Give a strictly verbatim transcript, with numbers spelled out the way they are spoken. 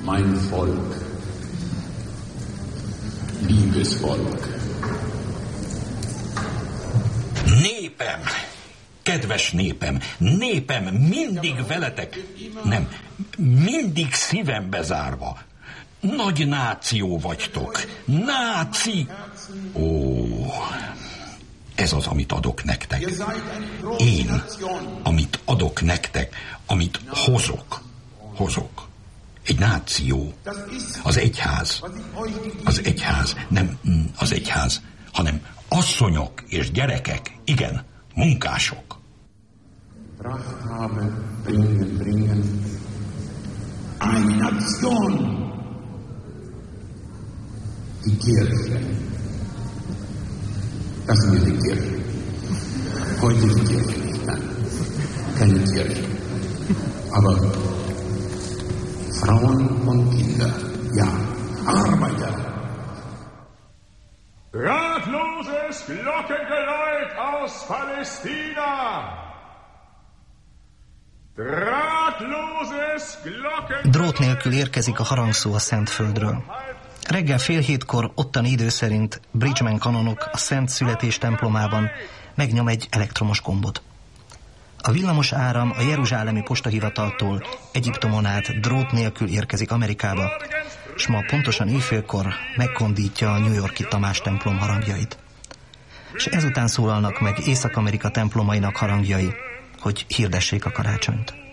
Mein Volk, liebes Volk. Népem, kedves népem, népem, mindig veletek, nem, mindig szívembe zárva. Nagy náció vagytok, náci. Ó, ez az, amit adok nektek. Én, amit adok nektek, amit hozok, hozok. Egy náció, az egyház, az egyház, nem az egyház, hanem asszonyok és gyerekek, igen, munkások. Pracht habe, bringen, bringen, eine Nation, die Kirche, das ist die Kirche, heute ist die Kirche nicht da, keine Kirche, aber Frauen und Kinder, ja, Arbeiter. Ratloses Glockengeläut aus Palästina! Drátloses Glocken... Drót nélkül érkezik a harangszó a Szentföldről. Reggel fél hétkor ottani idő szerint Bridgman kanonok a Szent Születés templomában megnyom egy elektromos gombot. A villamos áram a jeruzsálemi postahivataltól Egyiptomon át drót nélkül érkezik Amerikába, és ma pontosan éjfélkor megkondítja a New York-i Tamás templom harangjait. És ezután szólalnak meg Észak-Amerika templomainak harangjai, hogy hirdessék a karácsonyt.